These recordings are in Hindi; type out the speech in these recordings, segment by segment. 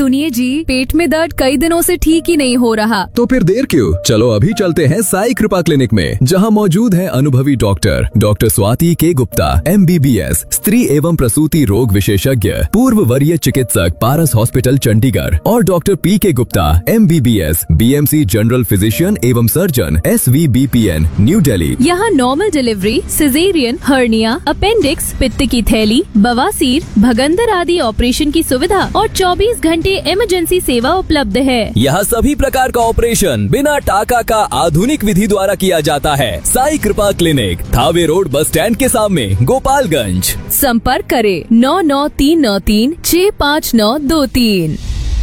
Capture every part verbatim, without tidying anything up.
सुनिए जी, पेट में दर्द कई दिनों से ठीक ही नहीं हो रहा। तो फिर देर क्यों, चलो अभी चलते हैं साई कृपा क्लिनिक में, जहां मौजूद है अनुभवी डॉक्टर डॉक्टर स्वाति के Gupta, M B B S, स्त्री एवं प्रसूति रोग विशेषज्ञ, पूर्व वरीय चिकित्सक, पारस हॉस्पिटल चंडीगढ़, और डॉक्टर पी के Gupta, M B B S, B M C general physician एवं surgeon, S V B P N, new Delhi. यहाँ normal delivery, caesarean, hernia, appendix, पित्त की थैली, बवासीर, भगंदर आदि ऑपरेशन की सुविधा और चौबीस घंटे इमरजेंसी सेवा उपलब्ध है। यहाँ सभी प्रकार का ऑपरेशन बिना टाका का आधुनिक विधि द्वारा किया जाता है। साई कृपा clinic, Thawe road, bus stand के सामने, गोपालगंज। संपर्क करें नौ नौ तीन नौ तीन छः पाँच नौ दो तीन।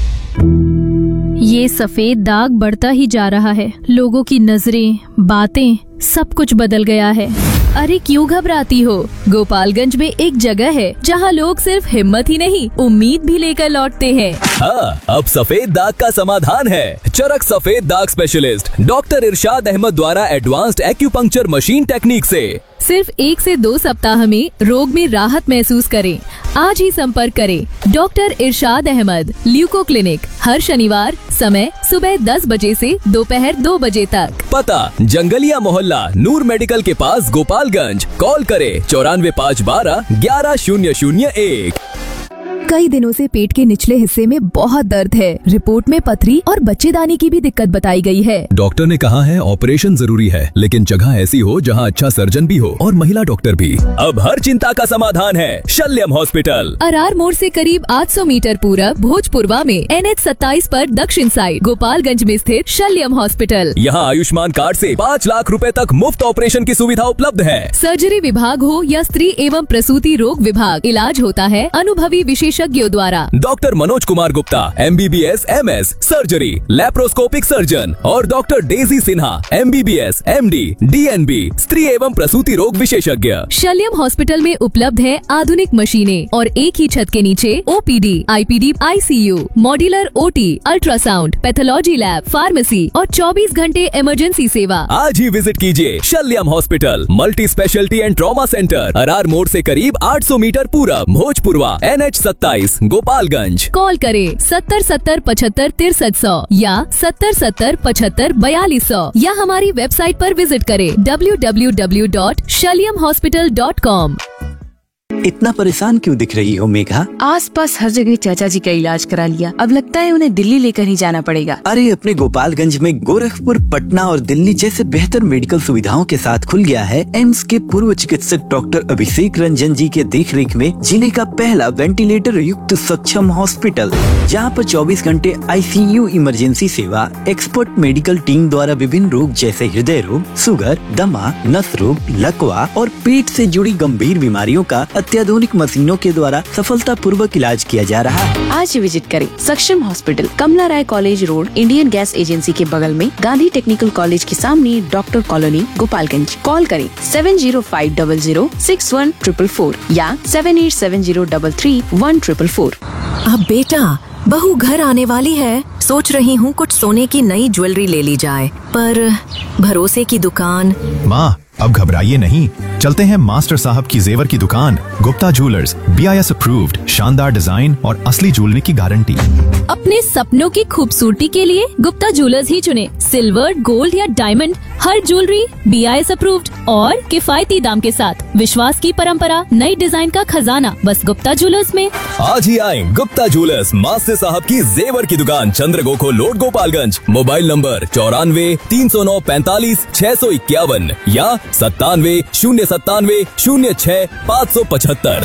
ये सफेद दाग बढ़ता ही जा रहा है। लोगों की नजरें, बातें, सब कुछ बदल गया है। अरे क्यों घबराती हो? गोपालगंज में एक जगह है जहां लोग सिर्फ हिम्मत ही नहीं, उम्मीद भी लेकर लौटते हैं। हाँ, अब सफेद दाग का समाधान है। चरक सफेद दाग स्पेशलिस्ट डॉक्टर इरशाद अहमद द्वारा एडवांस्ड एक्यूपंक्चर मशीन टेक्निक से सिर्फ एक से दो सप्ताह में रोग में राहत महसूस करें। आज ही संपर्क करें डॉक्टर इरशाद अहमद, ल्यूको क्लिनिक, हर शनिवार, समय सुबह दस बजे से दोपहर दो बजे तक। पता जंगलिया मोहल्ला, नूर मेडिकल के पास, गोपालगंज। कॉल करें चौरानवे पाँच बारह ग्यारह शून्य शून्य एक। कई दिनों से पेट के निचले हिस्से में बहुत दर्द है। रिपोर्ट में पथरी और बच्चेदानी की भी दिक्कत बताई गई है। डॉक्टर ने कहा है ऑपरेशन जरूरी है, लेकिन जगह ऐसी हो जहां अच्छा सर्जन भी हो और महिला डॉक्टर भी। अब हर चिंता का समाधान है शल्यम हॉस्पिटल। अरार मोड़ से करीब आठ सौ मीटर पूरब, भोजपुरवा में, एन एच सत्ताईस पर दक्षिण साइड, गोपालगंज में स्थित शल्यम हॉस्पिटल। यहाँ आयुष्मान कार्ड से पाँच लाख रुपए तक मुफ्त ऑपरेशन की सुविधा उपलब्ध है। सर्जरी विभाग हो या स्त्री एवं प्रसूति रोग विभाग, इलाज होता है अनुभवी विशेषज्ञों द्वारा। Doctor Manoj Kumar Gupta, M B B S, M S, surgery, laparoscopic surgeon, और doctor Daisy Sinha, M B B S, M D, D N B, स्त्री एवं प्रसूति रोग विशेषज्ञ। शल्यम हॉस्पिटल में उपलब्ध है आधुनिक मशीनें और एक ही छत के नीचे O P D, I P D, I C you, modular O T, ultrasound, pathology lab, pharmacy और चौबीस घंटे इमरजेंसी सेवा। आज ही विजिट कीजिए शल्यम hospital, multi speciality and trauma centre, Arar मोड़ से करीब आठ सौ मीटर पूरब, भोजपुरवा, एन एच सत्ताईस, गोपालगंज। कॉल करें सत्तर सत्तर पचहत्तर तिरसठ सौ या सत्तर सत्तर पचहत्तर बयालीस सौ, या हमारी वेबसाइट पर विजिट करें W W W dot शल्यम hospital dot com. इतना परेशान क्यों दिख रही हो मेघा? आसपास हर जगह चाचा जी का इलाज करा लिया, अब लगता है उन्हें दिल्ली लेकर ही जाना पड़ेगा। अरे अपने गोपालगंज में गोरखपुर, पटना और दिल्ली जैसे बेहतर मेडिकल सुविधाओं के साथ खुल गया है एम्स के पूर्व चिकित्सक डॉक्टर अभिषेक रंजन जी के देखरेख में जिले का पहला वेंटिलेटर युक्त सक्षम हॉस्पिटल, जहाँ पर चौबीस घंटे आई सी यू इमरजेंसी सेवा, एक्सपर्ट मेडिकल टीम द्वारा विभिन्न रोग जैसे हृदय रोग, शुगर, दमा, नस रोग, लकवा और पेट से जुड़ी गंभीर बीमारियों का अत्याधुनिक मशीनों के द्वारा सफलता पूर्वक इलाज किया जा रहा है। आज ही विजिट करें सक्षम हॉस्पिटल, कमला राय college road, Indian gas agency के बगल में, गांधी टेक्निकल कॉलेज के सामने, डॉक्टर कॉलोनी, गोपालगंज। कॉल करें seven zero five double zero six one triple four या seven eight seven zero double three one triple four. अब बेटा, बहू घर आने वाली है, सोच रही हूँ कुछ सोने की नई ज्वेलरी ले ली जाए, पर भरोसे की दुकान। माँ, अब घबराइए नहीं, चलते हैं मास्टर साहब की जेवर की दुकान, Gupta jewellers, B I S approved, शानदार डिजाइन और असली ज्वेलरी की गारंटी। अपने सपनों की खूबसूरती के लिए गुप्ता ज्वेलर्स ही चुने। सिल्वर, गोल्ड या diamond, her jewellery B I S approved और किफायती दाम के साथ। विश्वास की परंपरा, नई डिजाइन का खजाना, बस गुप्ता ज्वेलर्स में। आज ही आए गुप्ता ज्वेलर्स, मास्टर साहब की जेवर की दुकान, चंद्रगोखो रोड, गोपालगंज। मोबाइल नंबर चौरानवे तीन सौ नौ पैंतालीस छह सौ इक्यावन या सत्तानवे शून्य सत्तानवे शून्य छह पाँच सौ पचहत्तर।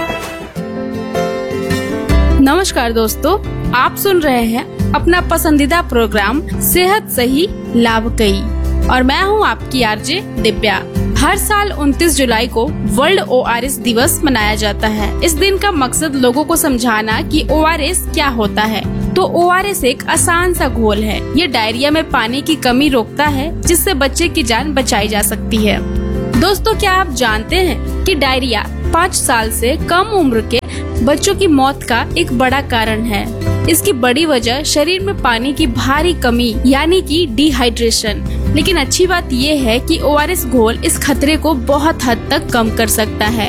नमस्कार दोस्तों, आप सुन रहे हैं अपना पसंदीदा प्रोग्राम सेहत सही लाभ कई, और मैं हूं आपकी आरजे दिव्या। हर साल उनतीस जुलाई को वर्ल्ड ओ आर एस दिवस मनाया जाता है। इस दिन का मकसद लोगों को समझाना कि ओ आर एस क्या होता है। तो ओ आर एस एक आसान सा घोल है। ये डायरिया में पानी की कमी रोकता है, जिससे बच्चे की जान बचाई जा सकती है। दोस्तों, क्या आप जानते हैं कि डायरिया पाँच साल से कम उम्र के बच्चों की मौत का एक बड़ा कारण है। इसकी बड़ी वजह शरीर में पानी की भारी कमी यानी कि डिहाइड्रेशन। लेकिन अच्छी बात यह है कि ओ आर एस घोल इस खतरे को बहुत हद तक कम कर सकता है।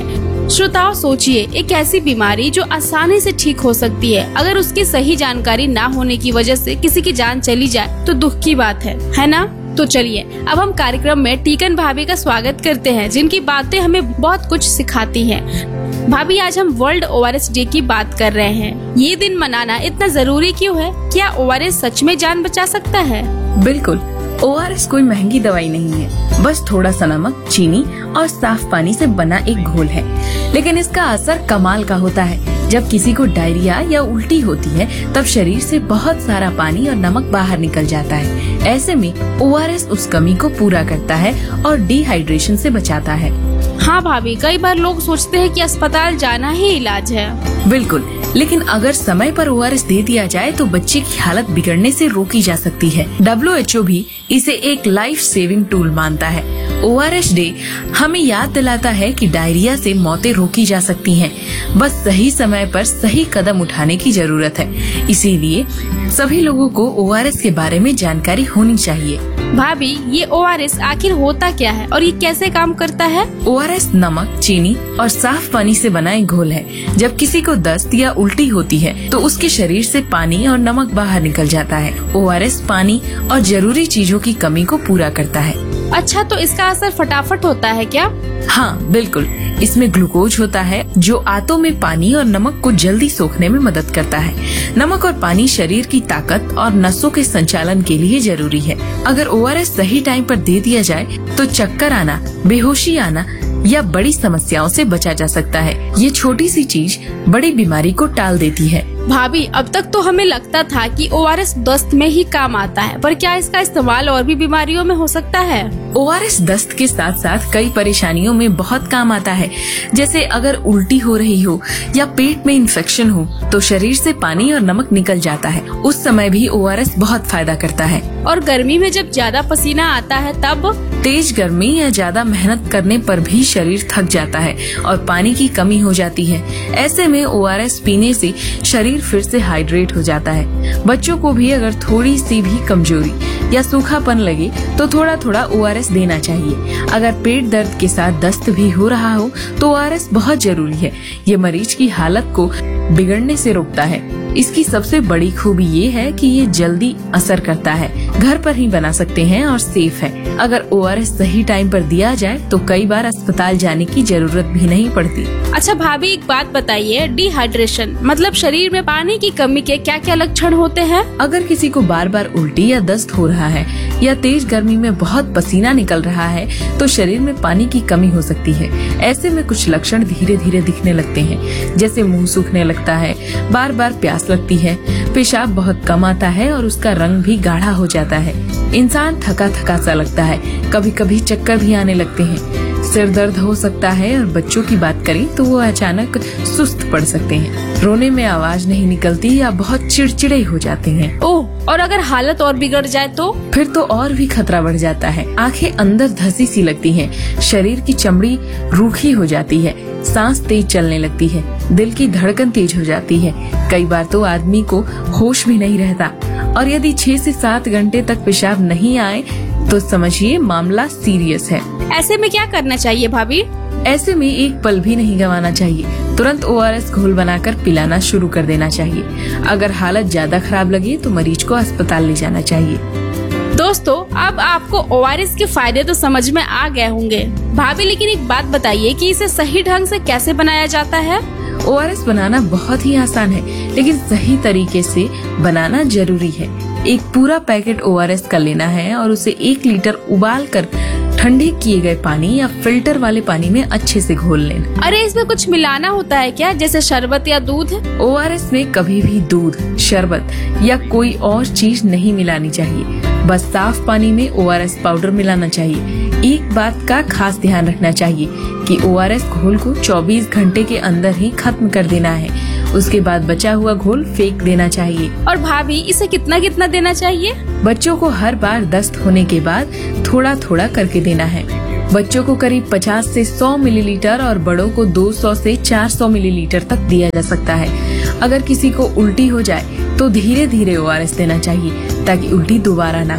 श्रोताओ सोचिए, एक ऐसी बीमारी जो आसानी से ठीक हो सकती है, अगर उसकी सही जानकारी ना होने की वजह से किसी की जान चली जाए तो दुख की बात है, है ना? तो चलिए अब हम कार्यक्रम में टीकन भाभी का स्वागत करते हैं, जिनकी बातें हमें बहुत कुछ सिखाती हैं। भाभी, आज हम world O R S day की बात कर रहे हैं। ये दिन मनाना इतना जरूरी क्यों है? क्या ओ आर एस सच में जान बचा सकता है? बिल्कुल, ओ आर एस कोई महंगी दवाई नहीं है, बस थोड़ा सा नमक, चीनी और साफ पानी से बना एक घोल है। लेकिन इसका असर कमाल का होता है। जब किसी को डायरिया या उल्टी होती है तब शरीर से बहुत सारा पानी और नमक बाहर निकल जाता है। ऐसे में ओ आर एस उस कमी को पूरा करता है और डिहाइड्रेशन से बचाता है। हाँ भाभी, कई बार लोग सोचते हैं कि अस्पताल जाना ही इलाज है। बिल्कुल, लेकिन अगर समय पर ओ आर एस दे दिया जाए तो बच्चे की हालत बिगड़ने से रोकी जा सकती है। डब्ल्यू एच ओ भी इसे एक लाइफ सेविंग टूल मानता है। ओ आर एस डे हमें याद दिलाता है कि डायरिया से मौतें रोकी जा सकती हैं। बस सही समय पर सही कदम उठाने की जरूरत है। इसीलिए सभी लोगों को ओ आर एस के बारे में जानकारी होनी चाहिए। भाभी, ये ओ आर एस आखिर होता क्या है और ये कैसे काम करता है? ओ आर एस नमक, चीनी और साफ पानी से बना एक घोल है। जब किसी को दस्त या उल्टी होती है तो उसके शरीर से पानी और नमक बाहर निकल जाता है। ओ आर एस पानी और जरूरी चीजों की कमी को पूरा करता है। अच्छा, तो इसका असर फटाफट होता है क्या? हाँ बिल्कुल, इसमें ग्लूकोज होता है जो आंतों में पानी और नमक को जल्दी सोखने में मदद करता है। नमक और पानी शरीर की ताकत और नसों के संचालन के लिए जरूरी है। अगर ओ आर एस सही टाइम पर दे दिया जाए तो चक्कर आना, बेहोशी आना या बड़ी समस्याओं से बचा जा सकता है। ये छोटी सी चीज बड़ी बीमारी को टाल देती है। भाभी, अब तक तो हमें लगता था कि ओ आर एस दस्त में ही काम आता है, पर क्या इसका इस्तेमाल और भी बीमारियों में हो सकता है? ओ आर एस दस्त के साथ साथ कई परेशानियों में बहुत काम आता है। जैसे अगर उल्टी हो रही हो या पेट में इन्फेक्शन हो तो शरीर से पानी और नमक निकल जाता है। उस समय भी ओ आर एस बहुत फायदा करता है। और गर्मी में जब ज्यादा पसीना आता है तब? तेज गर्मी या ज्यादा मेहनत करने पर भी शरीर थक जाता है और पानी की कमी हो जाती है। ऐसे में ओ आर एस पीने से शरीर फिर से हाइड्रेट हो जाता है। बच्चों को भी अगर थोड़ी सी भी कमजोरी या सूखापन लगे तो थोड़ा थोड़ा ओ आर एस देना चाहिए। अगर पेट दर्द के साथ दस्त भी हो रहा हो तो ओ आर एस बहुत जरूरी है। ये मरीज की हालत को बिगड़ने से रोकता है। इसकी सबसे बड़ी खूबी ये है कि ये जल्दी असर करता है, घर पर ही बना सकते हैं और सेफ है। अगर ओ आर एस सही टाइम पर दिया जाए तो कई बार अस्पताल जाने की जरूरत भी नहीं पड़ती। अच्छा भाभी, एक बात बताइए, डिहाइड्रेशन मतलब शरीर में पानी की कमी के क्या क्या लक्षण होते हैं? अगर किसी को बार बार उल्टी या दस्त हो रहा है या तेज गर्मी में बहुत पसीना निकल रहा है तो शरीर में पानी की कमी हो सकती है। ऐसे में कुछ लक्षण धीरे धीरे दिखने लगते हैं, जैसे मुंह सूखने लगता है, बार बार प्यास लगती है, पेशाब बहुत कम आता है और उसका रंग भी गाढ़ा हो जाता है। इंसान थका थका सा लगता है, कभी कभी चक्कर भी आने लगते हैं, सिर दर्द हो सकता है और बच्चों की बात करें तो वो अचानक सुस्त पड़ सकते हैं, रोने में आवाज नहीं निकलती या बहुत चिड़चिड़े हो जाते हैं। ओह, और अगर हालत और बिगड़ जाए तो? फिर तो और भी खतरा बढ़ जाता है। आंखें अंदर धसी सी लगती हैं, शरीर की चमड़ी रूखी हो जाती है, सांस तेज चलने लगती है, दिल की धड़कन तेज हो जाती है। कई बार तो आदमी को होश भी नहीं रहता और यदि छह से सात घंटे तक पेशाब नहीं आए तो समझिए मामला सीरियस है। ऐसे में क्या करना चाहिए भाभी? ऐसे में एक पल भी नहीं गंवाना चाहिए। तुरंत ओ आर एस घोल बनाकर पिलाना शुरू कर देना चाहिए। अगर हालत ज्यादा खराब लगे तो मरीज को अस्पताल ले जाना चाहिए। दोस्तों, अब आपको ओ आर एस के फायदे तो समझ में आ गए होंगे भाभी, लेकिन एक बात बताइए कि इसे सही ढंग से कैसे बनाया जाता है? ओ आर एस बनाना बहुत ही आसान है, लेकिन सही तरीके से बनाना जरूरी है। एक पूरा पैकेट ओ आर एस का लेना है और उसे एक लीटर उबाल कर ठंडे किए गए पानी या फिल्टर वाले पानी में अच्छे से घोल लेना। अरे, इसमें कुछ मिलाना होता है क्या, जैसे शरबत या दूध? ओ आर एस में कभी भी दूध, शरबत या कोई और चीज नहीं मिलानी चाहिए। बस साफ पानी में ओ आर एस पाउडर मिलाना चाहिए। एक बात का खास ध्यान रखना चाहिए कि ओ आर एस घोल को चौबीस घंटे के अंदर ही खत्म कर देना है। उसके बाद बचा हुआ घोल फेंक देना चाहिए। और भाभी, इसे कितना कितना देना चाहिए? बच्चों को हर बार दस्त होने के बाद थोड़ा थोड़ा करके देना है। बच्चों को करीब पचास से सौ मिलीलीटर और बड़ों को दो सौ से चार सौ मिलीलीटर तक दिया जा सकता है। अगर किसी को उल्टी हो जाए तो धीरे धीरे ओ आर एस देना चाहिए ताकि उल्टी दोबारा ना हो।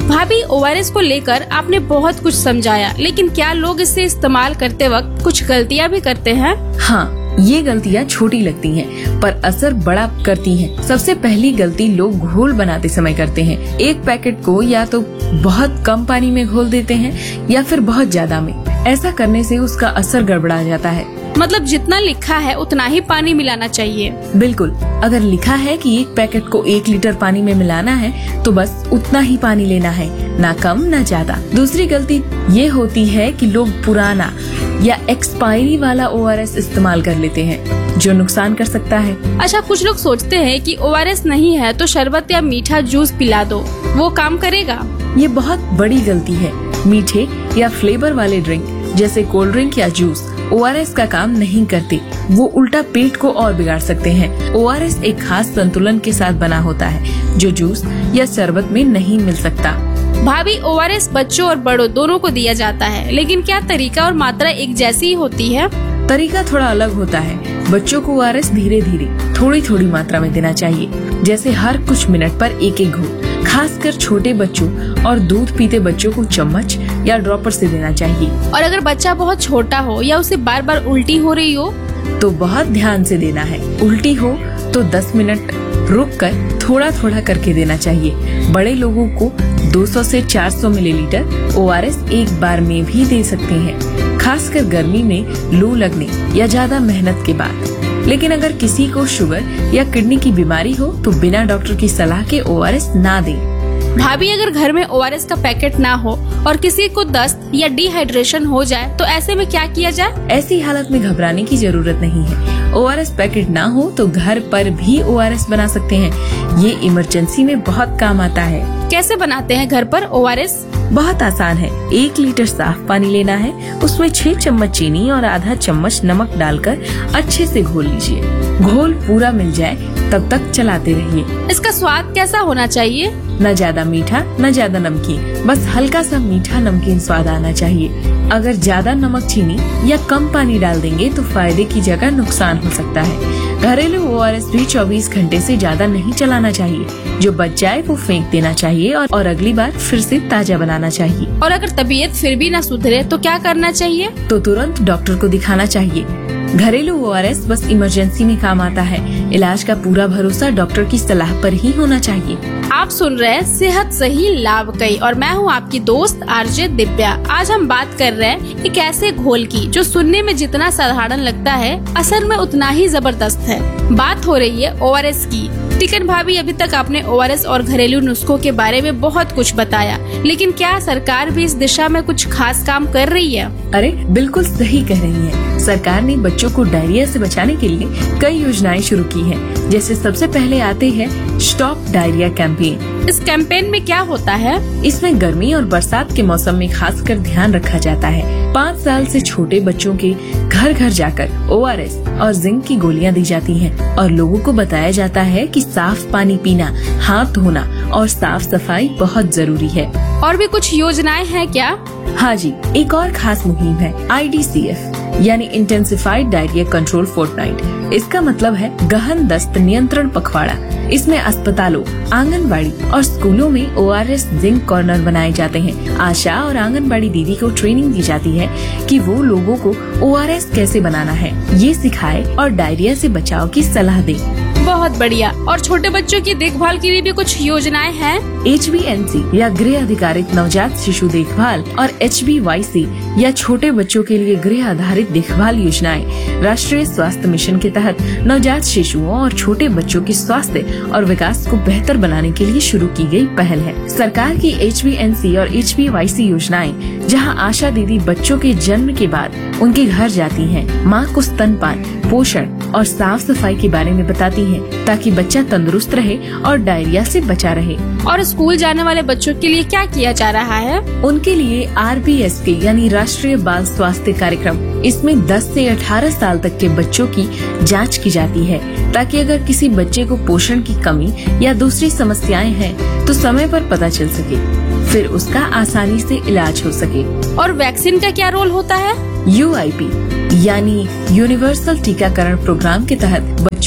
भाभी, ओ आर एस को लेकर आपने बहुत कुछ समझाया, लेकिन क्या लोग इसे इस्तेमाल करते वक्त कुछ गलतियाँ भी करते हैं? हाँ, ये गलतियाँ छोटी लगती हैं पर असर बड़ा करती हैं। सबसे पहली गलती लोग घोल बनाते समय करते हैं। एक पैकेट को या तो बहुत कम पानी में घोल देते हैं या फिर बहुत ज्यादा में। ऐसा करने से उसका असर गड़बड़ा जाता है। मतलब जितना लिखा है उतना ही पानी मिलाना चाहिए? बिल्कुल, अगर लिखा है कि एक पैकेट को एक लीटर पानी में मिलाना है तो बस उतना ही पानी लेना है, ना कम ना ज्यादा। दूसरी गलती ये होती है कि लोग पुराना या एक्सपायरी वाला ओ आर एस इस्तेमाल कर लेते हैं जो नुकसान कर सकता है। अच्छा, कुछ लोग सोचते हैं कि ओ आर एस नहीं है तो शरबत या मीठा जूस पिला दो, वो काम करेगा? ये बहुत बड़ी गलती है। मीठे या फ्लेवर वाले ड्रिंक जैसे कोल्ड ड्रिंक या जूस ओ आर एस का काम नहीं करते, वो उल्टा पेट को और बिगाड़ सकते हैं। ओ आर एस एक खास संतुलन के साथ बना होता है जो जूस या शरबत में नहीं मिल सकता। भाभी, ओ आर एस बच्चों और बड़ों दोनों को दिया जाता है, लेकिन क्या तरीका और मात्रा एक जैसी ही होती है? तरीका थोड़ा अलग होता है। बच्चों को ओ आर एस धीरे धीरे थोड़ी थोड़ी मात्रा में देना चाहिए, जैसे हर कुछ मिनट पर एक एक घूंट। खासकर छोटे बच्चों और दूध पीते बच्चों को चम्मच या ड्रॉपर से देना चाहिए। और अगर बच्चा बहुत छोटा हो या उसे बार बार उल्टी हो रही हो तो बहुत ध्यान से देना है। उल्टी हो तो दस मिनट रुक कर थोड़ा थोड़ा करके देना चाहिए। बड़े लोगों को दो सौ से चार सौ मिलीलीटर ओ आर एस एक बार में भी दे सकते हैं, खासकर गर्मी में लू लगने या ज्यादा मेहनत के बाद। लेकिन अगर किसी को शुगर या किडनी की बीमारी हो तो बिना डॉक्टर की सलाह के ओ आर एस ना दें। भाभी, अगर घर में ओ आर एस का पैकेट ना हो और किसी को दस्त या डिहाइड्रेशन हो जाए तो ऐसे में क्या किया जाए? ऐसी हालत में घबराने की जरूरत नहीं है। ओ आर एस पैकेट ना हो तो घर पर भी ओ आर एस बना सकते हैं। ये इमरजेंसी में बहुत काम आता है। कैसे बनाते हैं घर पर ओ आर एस? बहुत आसान है। एक लीटर साफ पानी लेना है, उसमें छह चम्मच चीनी और आधा चम्मच नमक डालकर अच्छे से घोल लीजिए। घोल पूरा मिल जाए तब तक चलाते रहिए। इसका स्वाद कैसा होना चाहिए? न ज्यादा मीठा न ज्यादा नमकीन, बस हल्का सा मीठा नमकीन स्वाद आना चाहिए। अगर ज्यादा नमक चीनी या कम पानी डाल देंगे तो फायदे की जगह नुकसान हो सकता है। घरेलू ओ आर एस भी चौबीस घंटे से ज्यादा नहीं चलाना चाहिए। जो बच जाए वो फेंक देना चाहिए और, और अगली बार फिर से ताजा बनाना चाहिए। और अगर तबीयत फिर भी न सुधरे तो क्या करना चाहिए? तो तुरंत डॉक्टर को दिखाना चाहिए। घरेलू O R S bus emergency में काम आता है। इलाज का पूरा भरोसा डॉक्टर की सलाह पर ही होना चाहिए। आप सुन रहे हैं सेहत सही लाभ कई और मैं हूं आपकी दोस्त आर जे दिव्या। आज हम बात कर रहे हैं एक ऐसे घोल की जो सुनने में जितना साधारण लगता है असल में उतना ही जबरदस्त है। बात हो रही है ओ आर एस की। टिकन भाभी, अभी तक आपने ओ आर एस और घरेलू नुस्खों के बारे में बहुत कुछ बताया, लेकिन क्या सरकार भी इस दिशा में कुछ खास काम कर रही है? अरे बिल्कुल सही कह रही है। सरकार ने बच्चों को डायरिया से बचाने के लिए कई योजनाएं शुरू की हैं। जैसे सबसे पहले आते हैं स्टॉप डायरिया कैंपेन। इस कैंपेन में क्या होता है? इसमें गर्मी और बरसात के मौसम में खासकर ध्यान रखा जाता है। पाँच साल से छोटे बच्चों के घर घर जाकर ओ आर एस और जिंक की गोलियां दी जाती हैं और लोगों को बताया जाता है कि साफ पानी पीना, हाथ धोना और साफ सफाई बहुत जरूरी है। और भी कुछ योजनाएं हैं क्या? हाँ जी, एक और खास मुहिम है आई डी सी एफ यानी इंटेंसिफाइड डायरिया कंट्रोल फोर्टनाइट। इसका मतलब है गहन दस्त नियंत्रण पखवाड़ा। इसमें अस्पतालों, आंगनबाड़ी और स्कूलों में O R S zinc corner बनाए जाते हैं। आशा और आंगनबाड़ी दीदी को ट्रेनिंग दी जाती है कि वो लोगों को ओ आर एस कैसे बनाना है ये सिखाए और डायरिया से बचाव की सलाह दे। बहुत बढ़िया। और छोटे बच्चों की देखभाल के लिए भी कुछ योजनाएं हैं? एच बी एन सी या गृह आधारित नवजात शिशु देखभाल और एच बी वाई सी या छोटे बच्चों के लिए गृह आधारित देखभाल योजनाएं राष्ट्रीय स्वास्थ्य मिशन के तहत नवजात शिशुओं और छोटे बच्चों के स्वास्थ्य और विकास को बेहतर बनाने के लिए शुरू की गई पहल है। सरकार की एच बी एन सी और एच बी वाई सी योजनाएं जहां आशा दीदी बच्चों के जन्म के बाद उनके घर जाती हैं, मां को स्तनपान, पोषण और साफ सफाई के बारे में बताती हैं ताकि बच्चा तंदुरुस्त रहे और डायरिया से बचा रहे। और स्कूल जाने वाले बच्चों के लिए क्या किया जा रहा है? उनके लिए आर बी एस के यानी राष्ट्रीय बाल स्वास्थ्य कार्यक्रम। इसमें दस से अठारह साल तक के बच्चों की जांच की जाती है ताकि अगर किसी बच्चे को पोषण की कमी या दूसरी समस्याएं हैं तो समय पर पता चल सके, फिर उसका आसानी से इलाज हो सके। और वैक्सीन का क्या रोल होता है? यू आई पी यानी यूनिवर्सल टीकाकरण प्रोग्राम के तहत बच्चों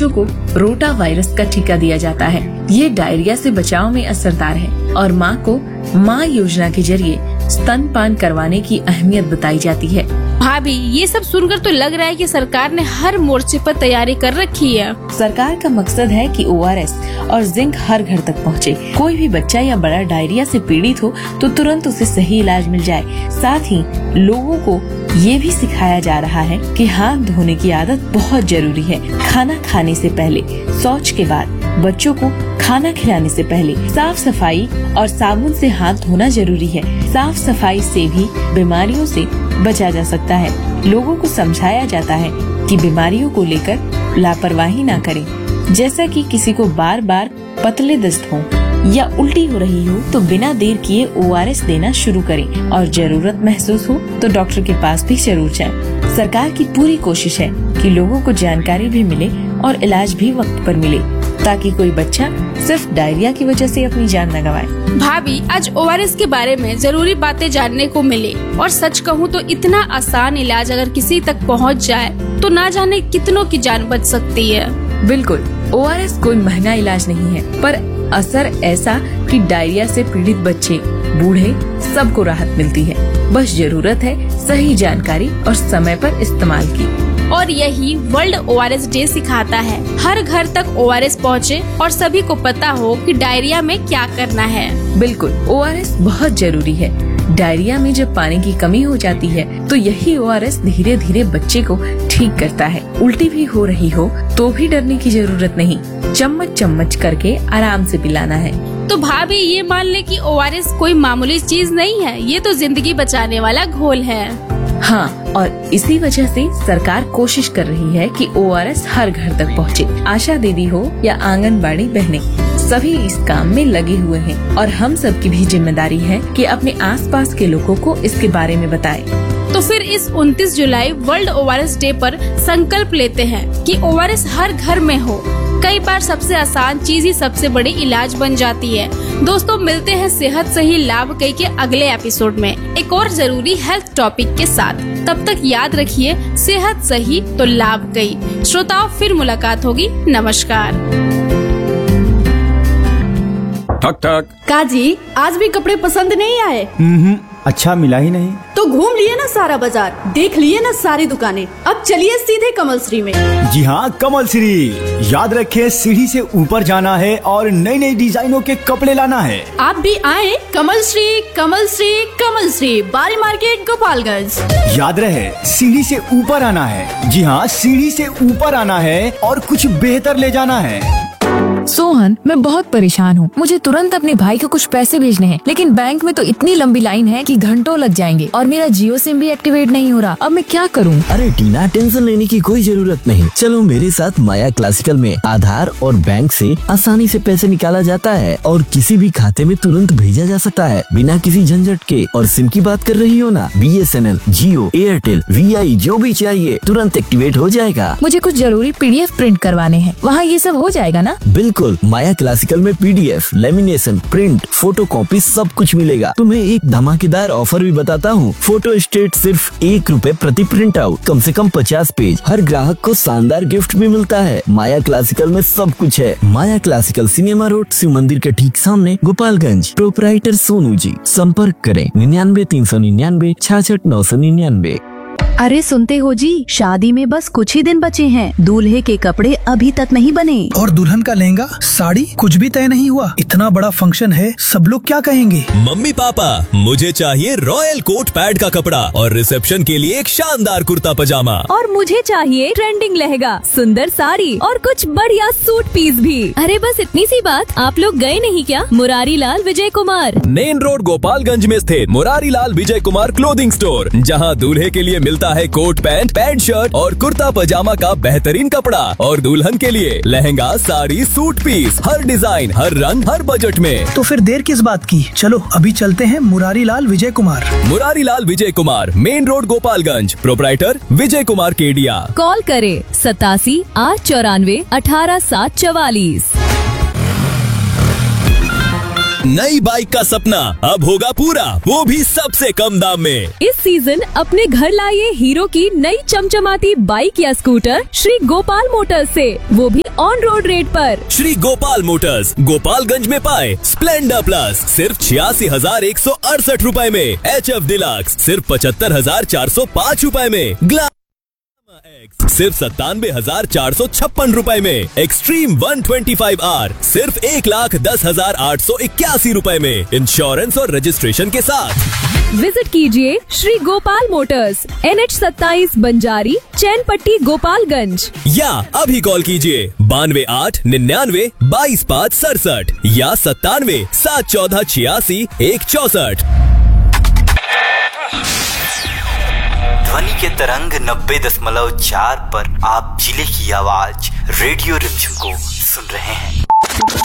बच्चों को रोटा वायरस का टीका दिया जाता है। ये डायरिया से बचाव में असरदार है और माँ को माँ योजना के जरिए स्तनपान करवाने की अहमियत बताई जाती है। भाभी, ये सब सुनकर तो लग रहा है कि सरकार ने हर मोर्चे पर तैयारी कर रखी है। सरकार का मकसद है कि ओ आर एस और जिंक हर घर तक पहुँचे। कोई भी बच्चा या बड़ा डायरिया से पीड़ित हो तो तुरंत उसे सही इलाज मिल जाए। साथ ही लोगों को ये भी सिखाया जा रहा है कि हाथ धोने की आदत बहुत जरूरी है। खाना खाने से पहले, शौच के बाद, बच्चों को खाना खिलाने से पहले साफ सफाई और साबुन से हाथ धोना जरूरी है। साफ सफाई से भी बीमारियों से बचा जा सकता है। लोगों को समझाया जाता है कि बीमारियों को लेकर लापरवाही ना करें। जैसा कि किसी को बार बार पतले दस्त हो या उल्टी हो रही हो तो बिना देर किए ओ आर एस देना शुरू करें और जरूरत महसूस हो तो डॉक्टर के पास भी जरूर जाएं। सरकार की पूरी कोशिश है कि लोगों को जानकारी भी मिले और इलाज भी वक्त पर मिले, ताकि कोई बच्चा सिर्फ डायरिया की वजह से अपनी जान न गंवाए। भाभी, आज ओ आर एस के बारे में जरूरी बातें जानने को मिले और सच कहूँ तो इतना आसान इलाज अगर किसी तक पहुँच जाए तो ना जाने कितनों की जान बच सकती है। बिल्कुल, ओ आर एस कोई महंगा इलाज नहीं है, पर असर ऐसा कि डायरिया से पीड़ित बच्चे, बूढ़े सबको राहत मिलती है। बस जरूरत है सही जानकारी और समय पर इस्तेमाल की। और यही world O R S day सिखाता है। हर घर तक ओ आर एस पहुँचे और सभी को पता हो कि डायरिया में क्या करना है। बिल्कुल, ओ आर एस बहुत जरूरी है। डायरिया में जब पानी की कमी हो जाती है तो यही ओ आर एस धीरे धीरे बच्चे को ठीक करता है। उल्टी भी हो रही हो तो भी डरने की जरूरत नहीं, चम्मच चम्मच करके आराम से पिलाना है। तो भाभी, ये मान ले कि ओ आर एस कोई मामूली चीज नहीं है, ये तो जिंदगी बचाने वाला घोल है। हाँ, और इसी वजह से सरकार कोशिश कर रही है कि ओ आर एस हर घर तक पहुँचे। आशा दीदी हो या आंगनबाड़ी बहनें, सभी इस काम में लगे हुए हैं और हम सब की भी जिम्मेदारी है कि अपने आसपास के लोगों को इसके बारे में बताएं। तो फिर इस उनतीस जुलाई world O R S day पर संकल्प लेते हैं कि ओ आर एस हर घर में हो। कई बार सबसे आसान चीज ही सबसे बड़ी इलाज बन जाती है। दोस्तों, मिलते हैं सेहत सही लाभ कई के अगले एपिसोड में एक और जरूरी हेल्थ टॉपिक के साथ। तब तक याद रखिए, सेहत सही तो लाभ कई। श्रोताओं, फिर मुलाकात होगी। नमस्कार। ठक ठक। काजी, आज भी कपड़े पसंद नहीं आए? हम्म, अच्छा मिला ही नहीं। तो घूम लिए ना सारा बाजार, देख लिए ना सारी दुकानें, अब चलिए सीधे कमल श्री में। जी हाँ, कमल श्री। याद रखें, सीढ़ी से ऊपर जाना है और नई नई डिजाइनों के कपड़े लाना है। आप भी आए कमल श्री, कमल श्री, कमल श्री, बारी मार्केट, गोपालगंज। याद रहे, सीढ़ी से ऊपर आना है। जी हाँ, सीढ़ी से ऊपर आना है और कुछ बेहतर ले जाना है। सोहन, मैं बहुत परेशान हूँ। मुझे तुरंत अपने भाई को कुछ पैसे भेजने हैं, लेकिन बैंक में तो इतनी लंबी लाइन है कि घंटों लग जाएंगे और मेरा जियो सिम भी एक्टिवेट नहीं हो रहा। अब मैं क्या करूँ? अरे टीना, टेंशन लेने की कोई जरूरत नहीं। चलो मेरे साथ माया क्लासिकल में आधार और बैंक से आसानी से पैसे निकाला जाता है और किसी भी खाते में तुरंत भेजा जा सकता है बिना किसी झंझट के। और सिम की बात कर रही हो ना, B S N L, Jio, Airtel, we आई, जो भी चाहिए तुरंत एक्टिवेट हो जाएगा। मुझे कुछ जरूरी पी डी एफ प्रिंट करवाने हैं, वहाँ ये सब हो जाएगा ना? बिल्कुल, माया क्लासिकल में P D F, lamination, print, photo copy सब कुछ मिलेगा। तुम्हें एक धमाकेदार ऑफर भी बताता हूँ। फोटो स्टेट सिर्फ एक रुपए प्रति प्रिंट आउट, कम से कम पचास पेज। हर ग्राहक को शानदार गिफ्ट भी मिलता है। माया क्लासिकल में सब कुछ है। माया क्लासिकल, सिनेमा रोड, शिव मंदिर के ठीक सामने, गोपालगंज। प्रोपराइटर सोनू जी। संपर्क करें निन्यानवे तीन सौ निन्यानवे छियासठ नौ सौ निन्यानवे। अरे सुनते हो जी, शादी में बस कुछ ही दिन बचे हैं। दूल्हे के कपड़े अभी तक नहीं बने और दुल्हन का लहंगा, साड़ी कुछ भी तय नहीं हुआ। इतना बड़ा फंक्शन है, सब लोग क्या कहेंगे? मम्मी पापा, मुझे चाहिए रॉयल कोट पैड का कपड़ा और रिसेप्शन के लिए एक शानदार कुर्ता पजामा। और मुझे चाहिए ट्रेंडिंग लहंगा, सुंदर साड़ी और कुछ बढ़िया सूट पीस भी। अरे बस इतनी सी बात। आप लोग गए नहीं क्या मुरारी लाल विजय कुमार? मेन रोड गोपालगंज में स्थित मुरारी लाल विजय कुमार क्लोथिंग स्टोर, जहां दूल्हे के लिए मिलता है कोट पैंट, पैंट शर्ट और कुर्ता पजामा का बेहतरीन कपड़ा और दुल्हन के लिए लहंगा, साड़ी, सूट पीस, हर डिजाइन, हर रंग, हर बजट में। तो फिर देर किस बात की, चलो अभी चलते हैं Murari Lal Vijay Kumar. Murari Lal Vijay Kumar, main road Gopalganj. Proprietor Vijay Kumar Kedia. Call करे सतासी आठ चौरानवे अठारह सात चवालीस। नई बाइक का सपना अब होगा पूरा, वो भी सबसे कम दाम में। इस सीजन अपने घर लाइए हीरो की नई चमचमाती बाइक या स्कूटर श्री गोपाल मोटर्स से, वो भी ऑन रोड रेट पर। श्री गोपाल मोटर्स गोपालगंज में पाए स्प्लेंडर प्लस सिर्फ छियासी हजार एक सौ अड़सठ रूपए में, एच एफ डिलक्स सिर्फ पचहत्तर हजार चार सौ पाँच रूपए में, ग्ला सिर्फ सत्तानवे हजार चार सौ छप्पन रूपए में, extreme one twenty five are सिर्फ एक लाख दस हजार आठ सौ इक्यासी रूपए में, इंश्योरेंस और रजिस्ट्रेशन के साथ। विजिट कीजिए Shri Gopal Motors, N H सत्ताईस बंजारी चैनपट्टी गोपालगंज, या अभी कॉल कीजिए बानवे आठ निन्यानवे बाईस पाँच सड़सठ या सत्तानवे सात चौदह छियासी एक चौसठ। ध्वनि के तरंग नब्बे दशमलव चार पर आप जिले की आवाज रेडियो रिमझिम को सुन रहे हैं।